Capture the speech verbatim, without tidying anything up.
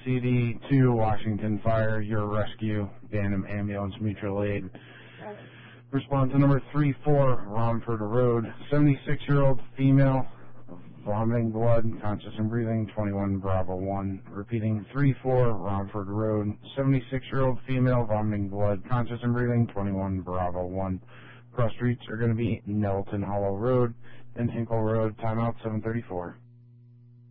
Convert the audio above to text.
C D to Washington Fire, your rescue, Bantam Ambulance Mutual Aid. Response to number three four, Romford Road, seventy-six-year-old female, vomiting blood, conscious and breathing, twenty-one Bravo one. Repeating, three four, Romford Road, seventy-six-year-old female, vomiting blood, conscious and breathing, twenty-one Bravo one. Cross streets are going to be Nelton Hollow Road and Hinkle Road. Timeout seven thirty-four.